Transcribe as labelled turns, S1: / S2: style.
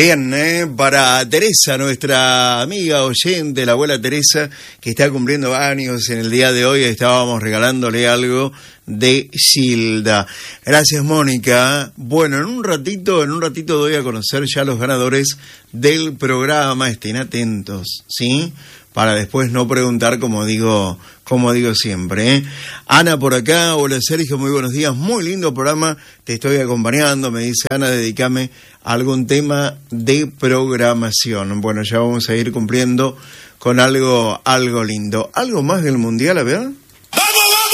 S1: Bien, para Teresa, nuestra amiga oyente, la abuela Teresa, que está cumpliendo años en el día de hoy, estábamos regalándole algo de Gilda. Gracias, Mónica. Bueno, en un ratito doy a conocer ya los ganadores del programa. Estén atentos, ¿sí? Para después no preguntar como digo siempre, ¿eh? Ana por acá, hola Sergio, muy buenos días, muy lindo programa, te estoy acompañando, me dice Ana, dedícame a algún tema de programación. Bueno, ya vamos a ir cumpliendo con algo lindo. ¿Algo más del Mundial, a ver? ¡Vamos!